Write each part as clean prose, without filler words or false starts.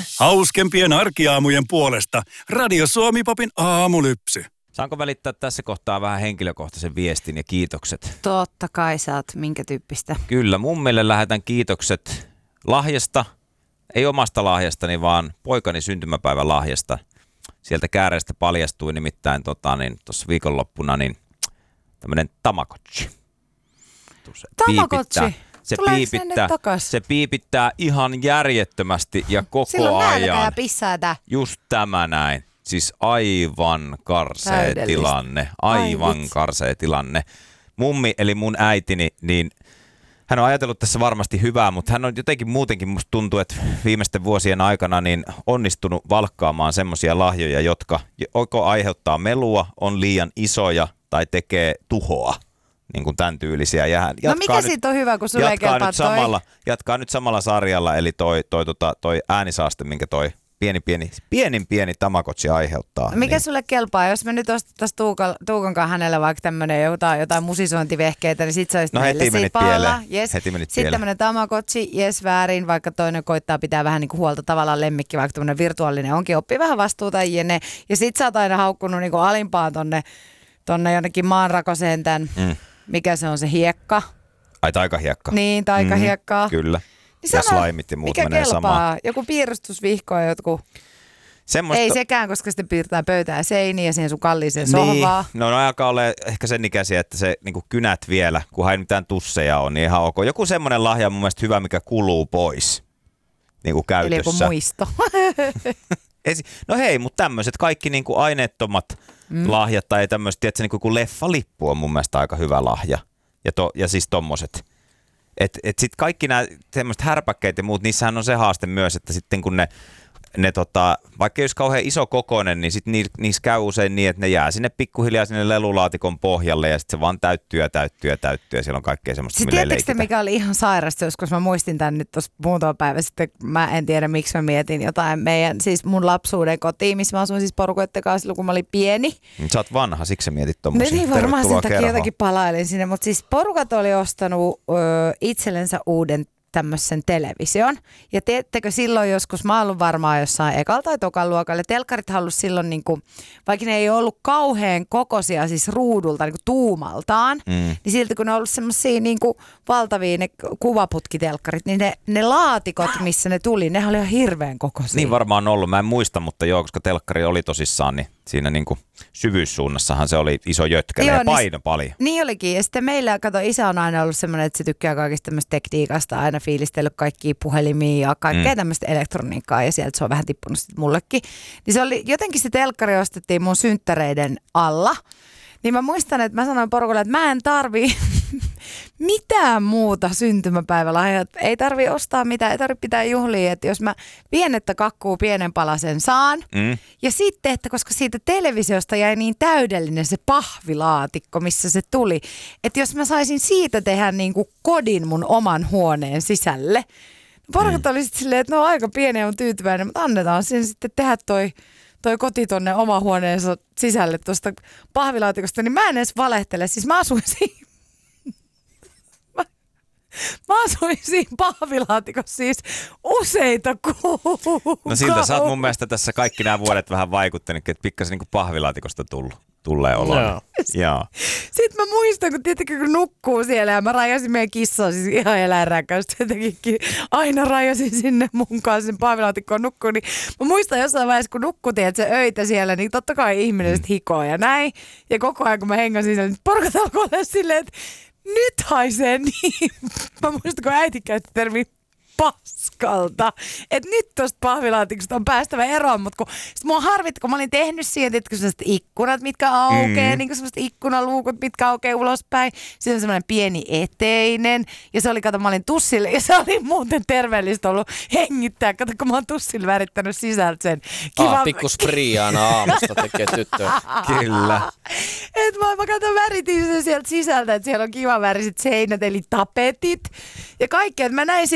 Hauskempien arkiaamujen puolesta Radio Suomi-popin aamulypsy. Saanko välittää tässä kohtaa vähän henkilökohtaisen viestin ja kiitokset? Totta kai saat. Minkä tyyppistä? Kyllä, mummille lähetän kiitokset lahjasta. Ei omasta lahjastani, vaan poikani syntymäpäivän lahjasta. Sieltä kääreestä paljastui nimittäin tuossa viikonloppuna tämmöinen Tamagotchi. Tamagotchi? Se piipittää ihan järjettömästi ja koko silloin ajan. Silloin ja pissäätä. Just tämä näin. Siis aivan karsea tilanne. Aivan karsea tilanne. Mummi eli mun äitini, niin hän on ajatellut tässä varmasti hyvää, mutta hän on jotenkin muutenkin, musta tuntuu, että viimeisten vuosien aikana niin onnistunut valkkaamaan semmoisia lahjoja, jotka joko aiheuttaa melua, on liian isoja tai tekee tuhoa. Niin kuin tämän tyylisiä. Ja no mikä siitä on hyvä, kun sulle ei kelpaa toi? Jatkaa nyt samalla sarjalla, eli toi äänisaaste, minkä toi pieni Tamagotchi aiheuttaa. No mikä sulle kelpaa? Jos me nyt ostettaisiin Tuukankaan hänelle vaikka tämmöinen jotain musisointivehkeitä, niin sit se olisi heti menit pieleen. Yes. Sitten tämmöinen Tamagotchi, jes väärin, vaikka toinen koittaa pitää vähän niin kuin huolta tavallaan lemmikki, vaikka tämmöinen virtuaalinen onkin, oppii vähän vastuuta jne. Ja sit sä oot aina haukkunut niin kuin alimpaan tonne jonnekin maanrakoseen tämän, mikä se on se hiekka. Ai taikahiekka. Niin, taikahiekkaa. Kyllä. Niin ja slaimit ja muut menee samaan. Joku piirustusvihko ja jotkut. Ei sekään, koska sitten piirtää pöytää seiniä ja siihen sun kalliiseen sohvaan. No alkaa olla ehkä sen ikäisiä, että se niin kuin kynät vielä, kunhan ei mitään tusseja on, niin ihan ok. Joku semmoinen lahja on mun mielestä hyvä, mikä kuluu pois niin kuin käytössä. Eli joku muisto. No hei, mutta tämmöiset kaikki niin kuin aineettomat lahjat tai tämmöiset, tiedätkö, niin kuin leffalippu on mun mielestä aika hyvä lahja. Ja siis tommoset. Et sit kaikki nämä semmoiset härpäkkeet ja muut, niissähän on se haaste myös, että sitten kun ne vaikka ei olisi kauhean iso kokoinen, niin sit niissä käy usein niin, että ne jää sinne pikkuhiljaa sinne lelulaatikon pohjalle ja sitten se vaan täyttyy ja siellä on kaikkea semmoista, millä ei leikitä. Mikä oli ihan sairasta, joskus mä muistin tämän nyt tuossa muutama päivä sitten, mä en tiedä miksi mä mietin jotain siis mun lapsuuden kotiin, missä mä asuin siis porukoitten kanssa silloin, kun mä olin pieni. Sä oot vanha, siksi sä mietit tommosia. Niin varmaan sen takia jotenkin palailin sinne, mutta siis porukat oli ostanut itsellensä uuden tämmöisen television. Ja teettekö silloin joskus, mä oon ollut varmaan jossain ekalla tai tokan luokalla, telkkarit halusi silloin, niin kuin, vaikka ne ei ollut kauhean kokoisia siis ruudulta, niin kuin tuumaltaan, niin silti kun ne on ollut semmoisia niin kuin valtavia ne kuvaputkitelkkarit, niin ne laatikot, missä ne tuli, ne oli ihan hirveän kokoisia. Niin varmaan ollut, mä en muista, mutta joo, koska telkkari oli tosissaan, niin siinä niin kuin syvyyssuunnassahan se oli iso jötkäle ja paino paljon. Niin olikin. Ja sitten meillä, isä on aina ollut semmoinen, että se tykkää kaikista tämmöistä tekniikasta, aina fiilistellyt kaikkia puhelimia ja kaikkea tämmöistä elektroniikkaa ja sieltä se on vähän tippunut sitten mullekin. Niin se oli, jotenkin se telkkari ostettiin mun synttäreiden alla. Niin mä muistan, että mä sanoin porukalle, että mä en tarvii mitään muuta syntymäpäivälahjaa. Ei tarvii ostaa mitään, ei tarvii pitää juhlia. Että jos mä pienettä kakkuu pienen palasen saan. Ja sitten, että koska siitä televisiosta jäi niin täydellinen se pahvilaatikko, missä se tuli. Että jos mä saisin siitä tehdä niin kuin kodin mun oman huoneen sisälle. Porukat oli sitten silleen, että no aika pieni ja on tyytyväinen, mutta annetaan sen sitten tehdä toi koti tonne oma huoneensa sisälle tuosta pahvilaatikosta, niin mä en edes valehtele. Siis mä asuin siinä pahvilaatikossa siis useita kuukausia. No siltä sä oot mun mielestä tässä kaikki nämä vuodet vähän vaikuttanut, että pikkasen niin kuin pahvilaatikosta tulee oloon. Joo. Sitten mä muistan, kun nukkuu siellä ja mä rajasin meidän kissaa siis ihan eläinräkkäystä jotenkin. Aina rajasin sinne mun kanssa sen pahvilaatikkoon nukkuun. Niin mä muistan jossain vaiheessa, kun nukkutiin, että se öitä siellä, niin totta kai ihminen sitten hikoo ja näin. Ja koko ajan kun mä hengasin siellä, niin porukat alkoi olla silleen, että nyt haisee niin. Mä muistan, kun äiti käytti termiä paskalta. Että nyt tosta pahvilaatikosta on päästävä eroon, mutta kun mua harvitti, kun mä olin tehnyt siihen, että sellaiset ikkunat, mitkä aukeaa, niin kuin sellaiset ikkunaluukut, mitkä aukeaa ulospäin. Siinä on semmoinen pieni eteinen. Ja se oli, kato, mä olin tussille, ja se oli muuten terveellistä ollut hengittää. Kato, kun mä oon tussille värittänyt sisältä sen. Pikku spriiana aamusta tekee tyttöä. Kyllä. Et mä kato, väritin sen sieltä sisältä, että siellä on kiva väriset seinät, eli tapetit. Ja kaikkea, että mä näin siihen niin kuin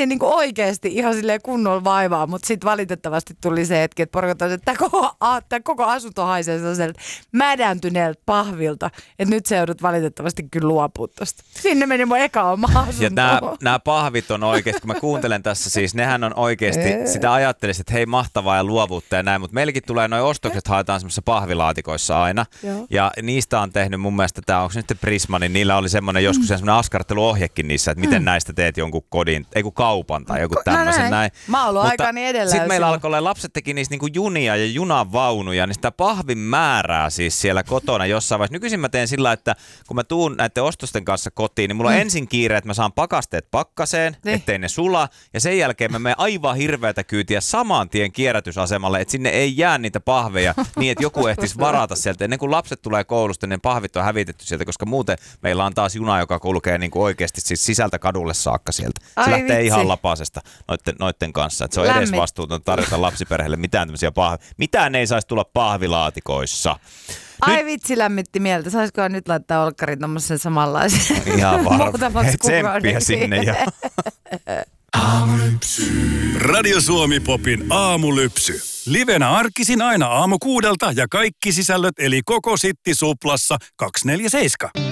oikeasti ihan silleen kunnolla vaivaa, mutta sitten valitettavasti tuli se hetki, että porukat on, että tämä koko asunto haisee sellaiselta mädäntyneeltä pahvilta, että nyt se joudut valitettavasti kyllä luopua tosta. Sinne meni mun eka oma asunto. Ja nämä pahvit on oikeasti, kun mä kuuntelen tässä siis, nehän on oikeasti, sitä ajattelisin, että hei mahtavaa ja luovuutta ja näin, mutta meilläkin tulee noi ostokset haetaan semmoisessa pahvilaatikoissa aina. Joo. Ja niistä on tehnyt mun mielestä, tämä onko se nyt Prisma, niin niillä oli semmoinen joskus semmoinen askarteluohjekin niissä, että miten näistä teet jonkun kodin, ei kun kaupan tai joku tämmöisen näin. Mä oon ollut aikani edellä. Sitten meillä alkoi olla, lapset teki niistä niinku junia ja junavaunuja, niin sitä pahvin määrää siis siellä kotona jossain vaiheessa. Nykyisin mä teen sillä, että kun mä tuun näiden ostosten kanssa kotiin, niin mulla on ensin kiire, että mä saan pakasteet pakkaseen, ettei ne sula. Ja sen jälkeen mä menen aivan hirveätä kyytiä saman tien kierrätysasemalle, että sinne ei jää niitä pahveja niin, että joku ehtisi varata sieltä. Ennen kuin lapset tulee koulusta, niin pahvit on hävitetty sieltä, koska muuten meillä on taas juna, joka kulkee niin kuin oikeasti siis sisältä kadulle saakka sieltä. Se lähtee ihan lapasesta noitten kanssa. Että se on edes vastuuton tarjota lapsiperheelle mitään tämmöisiä pahveja. Mitään ei saisi tulla pahvilaatikoissa. Ai vitsi, lämmitti mieltä. Saisiko nyt laittaa olkkarin tommosen samanlaisen? Ihan varmaan. Tsemppiä sinne jo. Radio Suomi Popin aamulypsy. Livenä arkisin aina aamu 6 ja kaikki sisällöt eli koko Sitti Suplassa 247.